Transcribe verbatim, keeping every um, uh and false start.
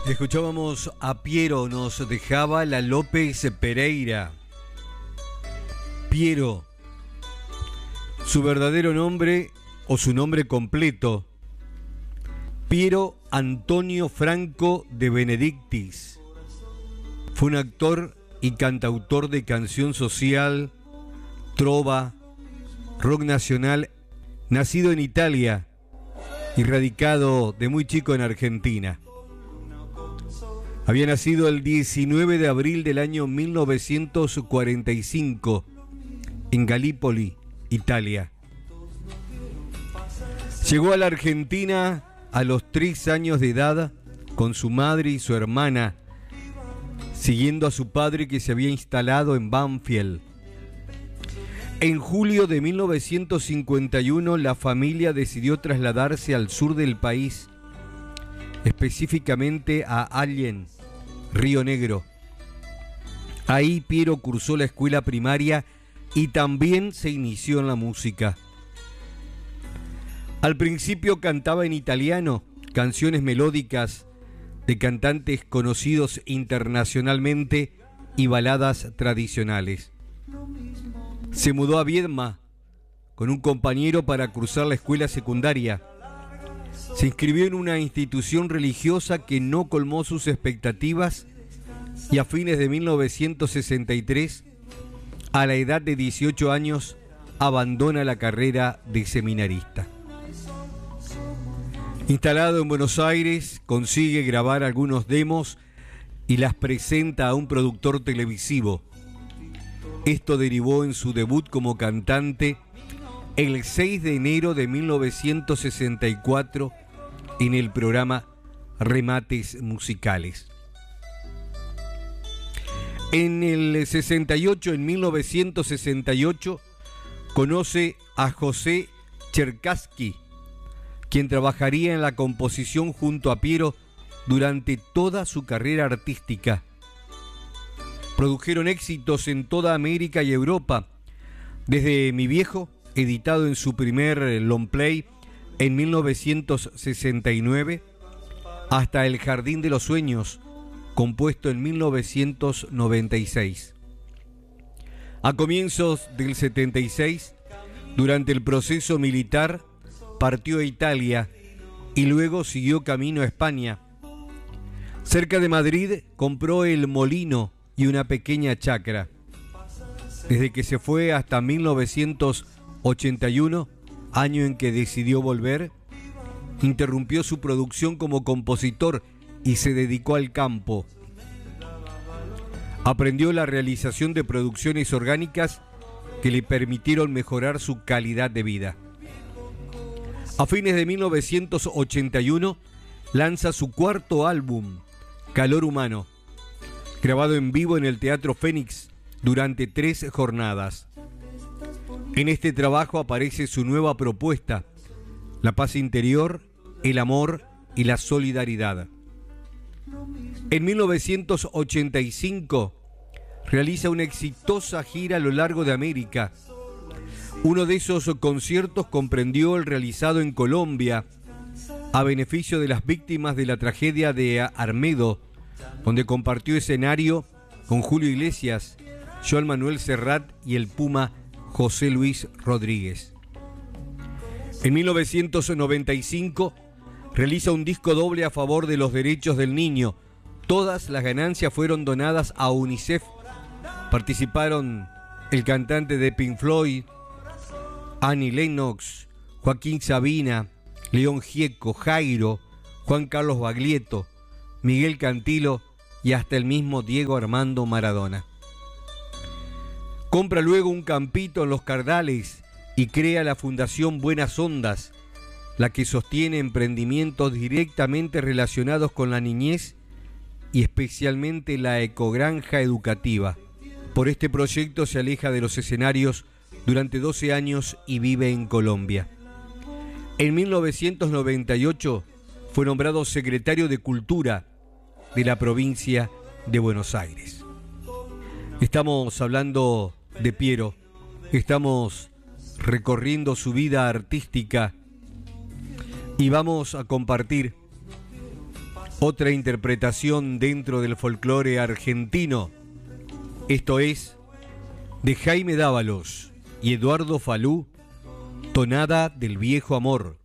Escuchábamos a Piero, nos dejaba la López Pereira. Piero, su verdadero nombre o su nombre completo, Piero Antonio Franco de Benedictis. Fue un actor y cantautor de canción social, trova, rock nacional, nacido en Italia y radicado de muy chico en Argentina. Había nacido el diecinueve de abril del año mil novecientos cuarenta y cinco en Galípoli, Italia. Llegó a la Argentina a los tres años de edad con su madre y su hermana, siguiendo a su padre que se había instalado en Banfield. En julio de mil novecientos cincuenta y uno la familia decidió trasladarse al sur del país, específicamente a Allen, Río Negro. Ahí Piero cursó la escuela primaria y también se inició en la música. Al principio cantaba en italiano canciones melódicas de cantantes conocidos internacionalmente y baladas tradicionales. Se mudó a Viedma con un compañero para cruzar la escuela secundaria. Se inscribió en una institución religiosa que no colmó sus expectativas y a fines de mil novecientos sesenta y tres, a la edad de dieciocho años, abandona la carrera de seminarista. Instalado en Buenos Aires, consigue grabar algunos demos y las presenta a un productor televisivo. Esto derivó en su debut como cantante el seis de enero de mil novecientos sesenta y cuatro en el programa Remates Musicales. En el sesenta y ocho, en mil novecientos sesenta y ocho, conoce a José Cherkassky, quien trabajaría en la composición junto a Piero durante toda su carrera artística. Produjeron éxitos en toda América y Europa, desde Mi Viejo, editado en su primer long play en mil novecientos sesenta y nueve, hasta El Jardín de los Sueños, compuesto en mil novecientos noventa y seis. A comienzos del setenta y seis, durante el proceso militar, partió a Italia y luego siguió camino a España. Cerca de Madrid compró el molino y una pequeña chacra. Desde que se fue hasta mil novecientos ochenta y uno, año en que decidió volver, interrumpió su producción como compositor y se dedicó al campo. Aprendió la realización de producciones orgánicas que le permitieron mejorar su calidad de vida. A fines de mil novecientos ochenta y uno lanza su cuarto álbum, Calor Humano, grabado en vivo en el Teatro Fénix durante tres jornadas. En este trabajo aparece su nueva propuesta, la paz interior, el amor y la solidaridad. En mil novecientos ochenta y cinco realiza una exitosa gira a lo largo de América. Uno de esos conciertos comprendió el realizado en Colombia a beneficio de las víctimas de la tragedia de Armedo, donde compartió escenario con Julio Iglesias, Joan Manuel Serrat y el Puma José Luis Rodríguez. En mil novecientos noventa y cinco realiza un disco doble a favor de los derechos del niño. Todas las ganancias fueron donadas a UNICEF. Participaron el cantante de Pink Floyd, Annie Lennox, Joaquín Sabina, León Gieco, Jairo, Juan Carlos Baglietto, Miguel Cantilo y hasta el mismo Diego Armando Maradona. Compra luego un campito en Los Cardales y crea la Fundación Buenas Ondas, la que sostiene emprendimientos directamente relacionados con la niñez y especialmente la ecogranja educativa. Por este proyecto se aleja de los escenarios durante doce años y vive en Colombia. En mil novecientos noventa y ocho fue nombrado secretario de Cultura de la provincia de Buenos Aires. Estamos hablando de Piero, estamos recorriendo su vida artística y vamos a compartir Otra interpretación dentro del folclore argentino, esto es de Jaime Dávalos y Eduardo Falú, Tonada del Viejo Amor.